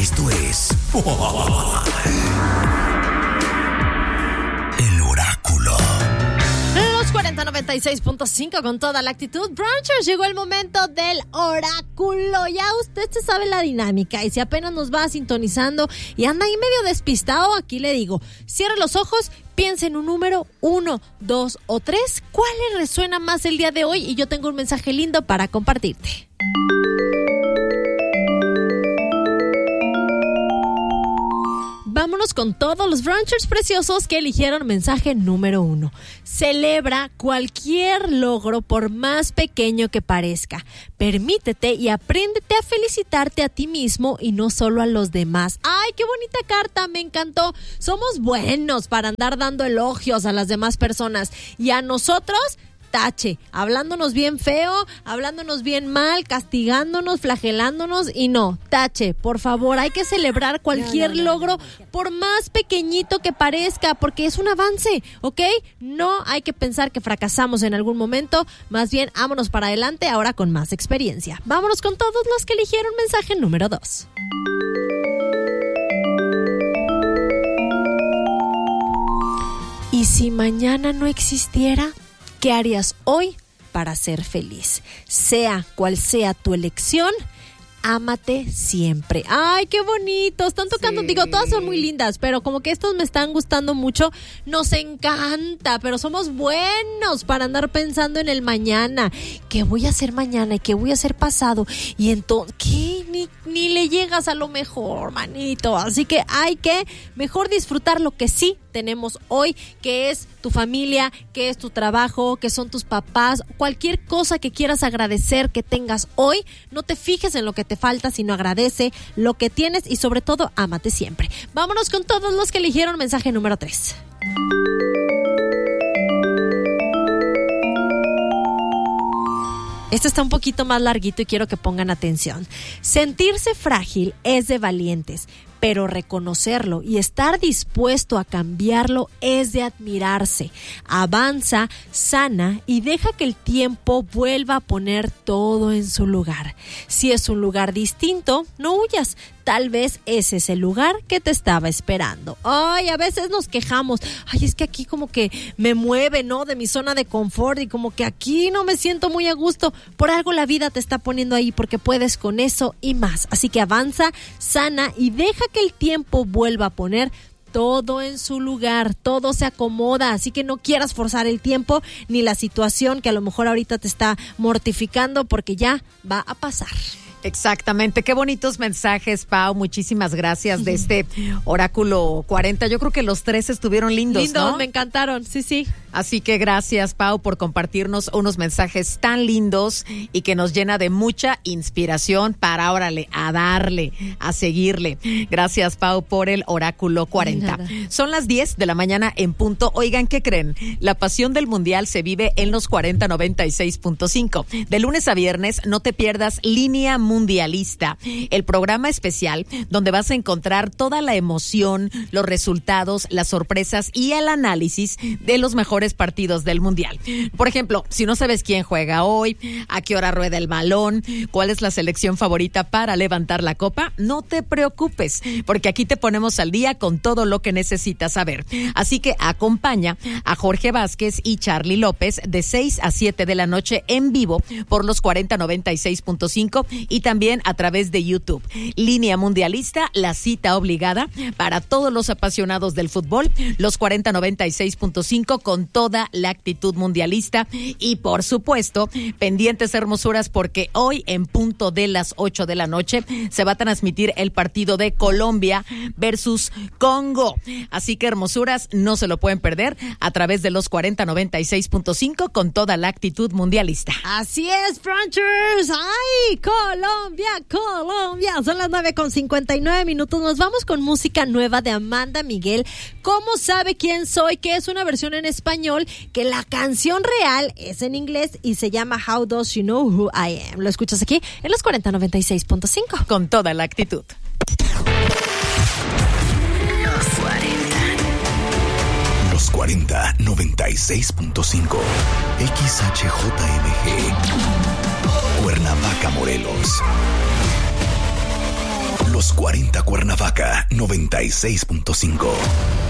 Esto es El Oráculo. Los 4096.5 con toda la actitud. Brunchers, llegó el momento del oráculo. Ya usted se sabe la dinámica. Y si apenas nos va sintonizando y anda ahí medio despistado, aquí le digo, cierre los ojos, piense en un número, 1, 2 o 3. ¿Cuál le resuena más el día de hoy? Y yo tengo un mensaje lindo para compartirte. Vámonos con todos los brunchers preciosos que eligieron mensaje número 1. Celebra cualquier logro por más pequeño que parezca. Permítete y apréndete a felicitarte a ti mismo y no solo a los demás. ¡Ay, qué bonita carta! Me encantó. Somos buenos para andar dando elogios a las demás personas y a nosotros... tache, hablándonos bien feo, hablándonos bien mal, castigándonos, flagelándonos y no, tache, por favor, hay que celebrar cualquier logro por más pequeñito que parezca, porque es un avance, ¿ok? No hay que pensar que fracasamos en algún momento, más bien, vámonos para adelante ahora con más experiencia. Vámonos con todos los que eligieron mensaje número 2. ¿Y si mañana no existiera? ¿Qué harías hoy para ser feliz? Sea cual sea tu elección, ámate siempre. ¡Ay, qué bonito! Están tocando, digo, todas son muy lindas, pero como que estos me están gustando mucho. Nos encanta, pero somos buenos para andar pensando en el mañana. ¿Qué voy a hacer mañana y qué voy a hacer pasado? Y entonces, ¿qué? Ni le llegas a lo mejor, manito. Así que hay que mejor disfrutar lo que sí tenemos hoy, que es tu familia, que es tu trabajo, que son tus papás, cualquier cosa que quieras agradecer que tengas hoy, no te fijes en lo que te falta, sino agradece lo que tienes y sobre todo, ámate siempre. Vámonos con todos los que eligieron mensaje número 3. Este está un poquito más larguito y quiero que pongan atención. Sentirse frágil es de valientes, pero reconocerlo y estar dispuesto a cambiarlo es de admirarse. Avanza, sana y deja que el tiempo vuelva a poner todo en su lugar. Si es un lugar distinto, no huyas. Tal vez ese es el lugar que te estaba esperando. Ay, a veces nos quejamos. Ay, es que aquí como que me mueve, ¿no? De mi zona de confort y como que aquí no me siento muy a gusto. Por algo la vida te está poniendo ahí porque puedes con eso y más. Así que avanza, sana y deja que el tiempo vuelva a poner todo en su lugar, todo se acomoda, así que no quieras forzar el tiempo ni la situación que a lo mejor ahorita te está mortificando porque ya va a pasar. Exactamente, qué bonitos mensajes, Pau, muchísimas gracias de este Oráculo 40, yo creo que los 3 estuvieron lindos, ¿no? Me encantaron, sí. Así que gracias, Pau, por compartirnos unos mensajes tan lindos y que nos llena de mucha inspiración para, órale, a darle, a seguirle. Gracias, Pau, por el Oráculo 40. Son las 10 de la mañana en punto. Oigan, ¿qué creen? La pasión del Mundial se vive en los 4096.5. De lunes a viernes, no te pierdas Línea Mundialista, el programa especial donde vas a encontrar toda la emoción, los resultados, las sorpresas y el análisis de los mejores partidos del Mundial. Por ejemplo, si no sabes quién juega hoy, a qué hora rueda el balón, cuál es la selección favorita para levantar la copa, no te preocupes, porque aquí te ponemos al día con todo lo que necesitas saber. Así que acompaña a Jorge Vázquez y Charly López de 6 a 7 de la noche en vivo por los 4096.5 y también a través de YouTube. Línea Mundialista, la cita obligada para todos los apasionados del fútbol, los 4096.5 con toda la actitud mundialista y por supuesto, pendientes hermosuras porque hoy en punto de las 8 de la noche se va a transmitir el partido de Colombia versus Congo. Así que hermosuras, no se lo pueden perder a través de los 4096.5 con toda la actitud mundialista. Así es, Brunchers. ¡Ay, Colombia! Son las 9:59. Nos vamos con música nueva de Amanda Miguel. ¿Cómo sabe quién soy? Que es una versión en español, que la canción real es en inglés y se llama How Does She Know Who I Am. Lo escuchas aquí en los 4096.5. Con toda la actitud. Los 4096.5 XHJMG Cuernavaca, Morelos. Los 40 Cuernavaca 96.5.